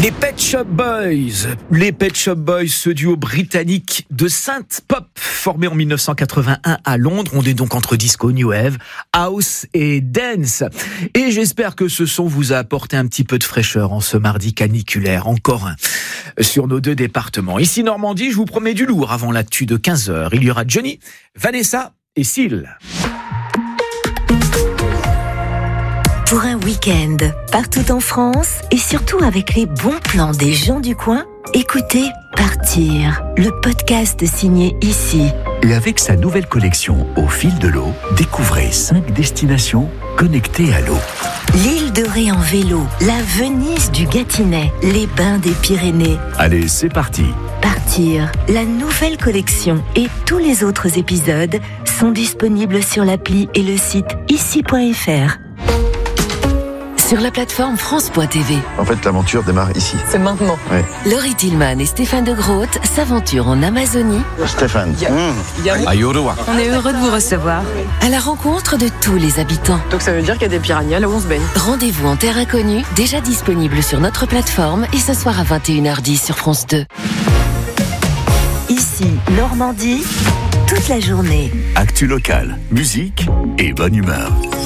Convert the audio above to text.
Les Pet Shop Boys. Les Pet Shop Boys, ce duo britannique de synth pop formé en 1981 à Londres. On est donc entre disco, new wave, house et dance. Et j'espère que ce son vous a apporté un petit peu de fraîcheur en ce mardi caniculaire. Encore un sur nos deux départements. Ici Normandie, je vous promets du lourd avant l'actu de 15h. Il y aura Johnny, Vanessa et Syl. Pour un week-end, partout en France et surtout avec les bons plans des gens du coin, écoutez Partir, le podcast signé Ici. Et avec sa nouvelle collection Au fil de l'eau, découvrez 5 destinations connectées à l'eau. L'île de Ré en vélo, la Venise du Gâtinais, les bains des Pyrénées. Allez, c'est parti. Partir, la nouvelle collection et tous les autres épisodes sont disponibles sur l'appli et le site ici.fr. Sur la plateforme France.tv. En fait, l'aventure démarre ici. C'est maintenant. Ouais. Laurie Tillman et Stéphane de Groot s'aventurent en Amazonie. Stéphane. On est heureux de vous recevoir. À la rencontre de tous les habitants. Donc ça veut dire qu'il y a des piranhas là où on se baigne. Rendez-vous en terre inconnue, déjà disponible sur notre plateforme et ce soir à 21h10 sur France 2. Ici, Normandie, toute la journée. Actu locale, musique et bonne humeur.